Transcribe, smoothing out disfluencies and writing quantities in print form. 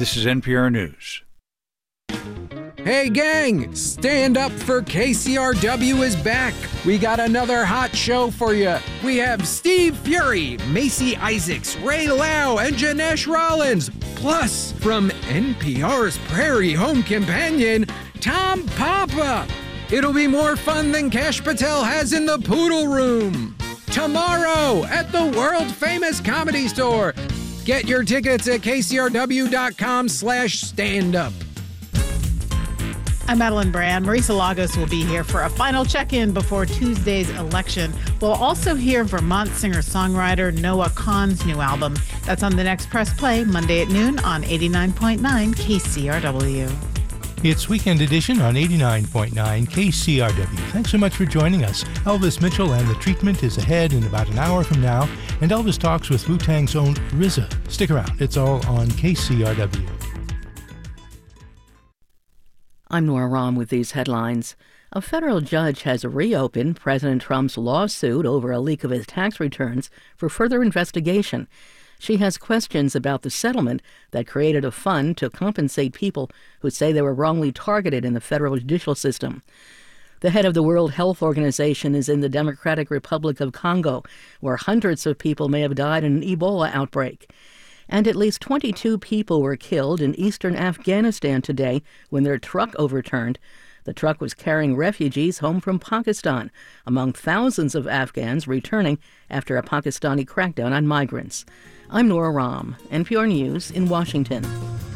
This is NPR News. Hey gang, Stand Up for KCRW is back. We got another hot show for you. We have Steve Fury, Macy Isaacs, Ray Lau, and Janesh Rollins. Plus, from NPR's Prairie Home Companion, Tom Papa. It'll be more fun than Kash Patel has in the Poodle Room. Tomorrow at the world-famous Comedy Store. Get your tickets at kcrw.com/standup. I'm Madeline Brand. Marisa Lagos will be here for a final check-in before Tuesday's election. We'll also hear Vermont singer-songwriter Noah Kahan's new album. That's on the next Press Play, Monday at noon on 89.9 KCRW. It's Weekend Edition on 89.9 KCRW. Thanks so much for joining us. Elvis Mitchell and The Treatment is ahead in about an hour from now, and Elvis talks with Wu-Tang's own RZA. Stick around. It's all on KCRW. I'm Nora Rahm with these headlines. A federal judge has reopened President Trump's lawsuit over a leak of his tax returns for further investigation. She has questions about the settlement that created a fund to compensate people who say they were wrongly targeted in the federal judicial system. The head of the World Health Organization is in the Democratic Republic of Congo, where hundreds of people may have died in an Ebola outbreak. And at least 22 people were killed in eastern Afghanistan today when their truck overturned. The truck was carrying refugees home from Pakistan, among thousands of Afghans returning after a Pakistani crackdown on migrants. I'm Nora Rahm, NPR News in Washington.